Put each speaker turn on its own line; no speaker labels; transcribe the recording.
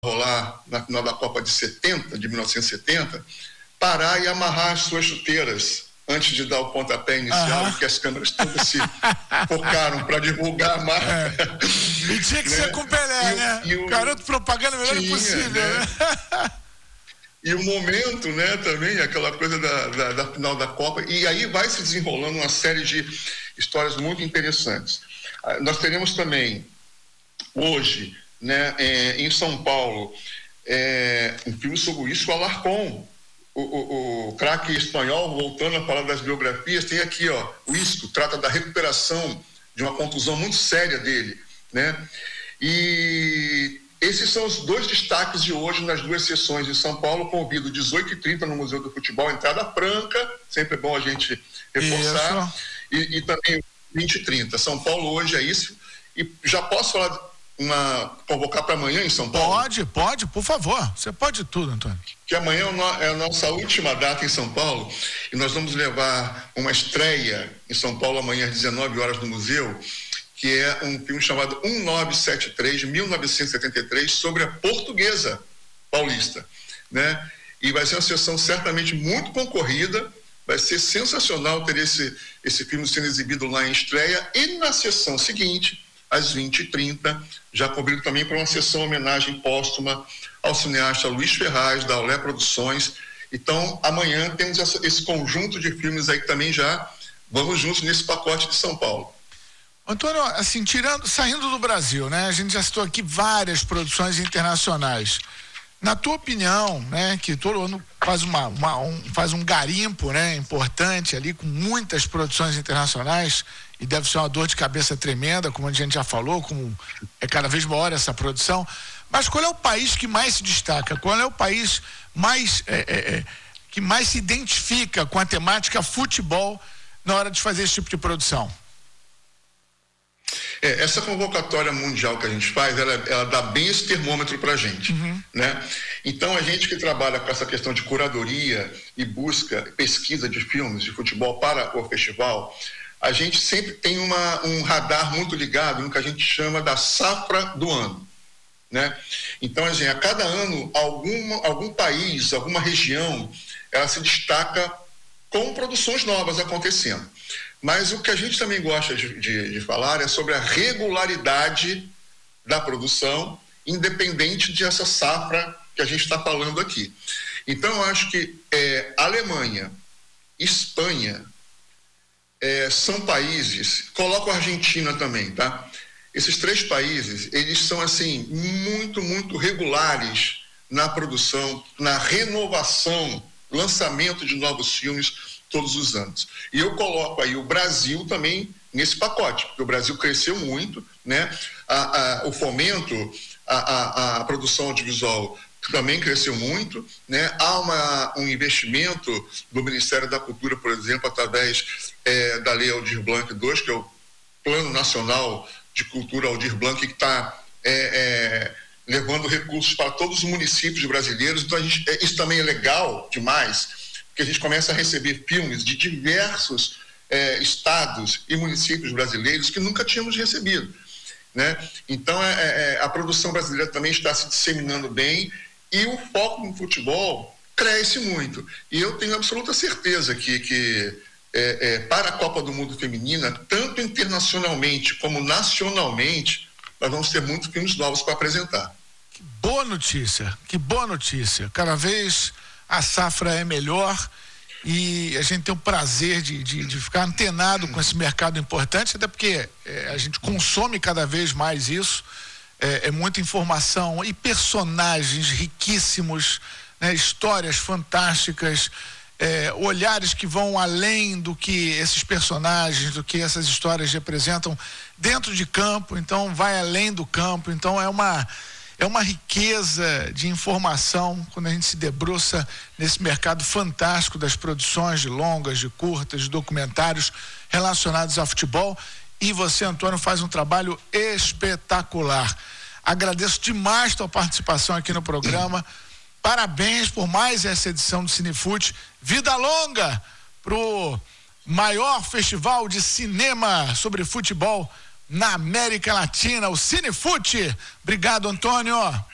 rolar na final da Copa de 1970, parar e amarrar as suas chuteiras antes de dar o pontapé inicial, porque as câmeras todas se focaram para divulgar a marca.
E tinha que ser com o Pelé, né? O garoto propaganda melhor impossível, né?
E o momento, né, também, aquela coisa da final da Copa, e aí vai se desenrolando uma série de histórias muito interessantes. Nós teremos também, hoje, né, em São Paulo, um filme sobre isso, o Alarcón, o craque espanhol, voltando a falar das biografias, tem aqui, o Isco, trata da recuperação de uma contusão muito séria dele, né? E esses são os dois destaques de hoje nas duas sessões em São Paulo. Convido 18h30 no Museu do Futebol, entrada franca, sempre é bom a gente reforçar, e também 20h30. São Paulo hoje é isso, e já posso convocar para amanhã em São Paulo?
Pode, por favor. Você pode tudo, Antônio.
Que amanhã é a nossa última data em São Paulo e nós vamos levar uma estreia em São Paulo amanhã às 19 horas no museu, que é um filme chamado 1973, de 1973, sobre a Portuguesa Paulista, né? E vai ser uma sessão certamente muito concorrida, vai ser sensacional ter esse filme sendo exibido lá em estreia, e na sessão seguinte, às 20h30, já convido também para uma sessão homenagem póstuma ao cineasta Luiz Ferraz, da Olé Produções. Então, amanhã temos esse conjunto de filmes aí que também já vamos juntos nesse pacote de São Paulo.
Antônio, assim, saindo do Brasil, né? A gente já citou aqui várias produções internacionais. Na tua opinião, né, que todo ano faz um garimpo, né, importante ali, com muitas produções internacionais, e deve ser uma dor de cabeça tremenda, como a gente já falou, como é cada vez maior essa produção. Mas qual é o país que mais se destaca? Qual é o país que mais se identifica com a temática futebol na hora de fazer esse tipo de produção?
Essa convocatória mundial que a gente faz, ela dá bem esse termômetro para a gente, né? Então, a gente que trabalha com essa questão de curadoria e pesquisa de filmes de futebol para o festival, a gente sempre tem um radar muito ligado no que a gente chama da safra do ano, né? Então, assim, a cada ano, algum país, alguma região, ela se destaca com produções novas acontecendo. Mas o que a gente também gosta de falar é sobre a regularidade da produção, independente dessa safra que a gente está falando aqui. Então, eu acho que Alemanha, Espanha, são países, coloco a Argentina também, tá? Esses três países, eles são, assim, muito, muito regulares na produção, na renovação, lançamento de novos filmes todos os anos. E eu coloco aí o Brasil também nesse pacote, porque o Brasil cresceu muito, né? O fomento, a produção audiovisual também cresceu muito, né? Há um investimento do Ministério da Cultura, por exemplo, através da Lei Aldir Blanc II, que é o Plano Nacional de Cultura Aldir Blanc, que está levando recursos para todos os municípios brasileiros. Então, isso também é legal demais, porque a gente começa a receber filmes de diversos estados e municípios brasileiros que nunca tínhamos recebido, né? Então, a produção brasileira também está se disseminando bem e o foco no futebol cresce muito. E eu tenho absoluta certeza que para a Copa do Mundo Feminina, tanto internacionalmente como nacionalmente, nós vamos ter muitos filmes novos para apresentar.
Que boa notícia. Cada vez a safra é melhor e a gente tem o prazer de ficar antenado com esse mercado importante, até porque a gente consome cada vez mais isso, muita informação e personagens riquíssimos, né, histórias fantásticas, olhares que vão além do que esses personagens, do que essas histórias representam dentro de campo, então vai além do campo, então é uma riqueza de informação quando a gente se debruça nesse mercado fantástico das produções de longas, de curtas, de documentários relacionados ao futebol. E você, Antônio, faz um trabalho espetacular. Agradeço demais a tua participação aqui no programa. Parabéns por mais essa edição do Cinefute. Vida longa pro maior festival de cinema sobre futebol na América Latina, o Cinefute. Obrigado, Antônio.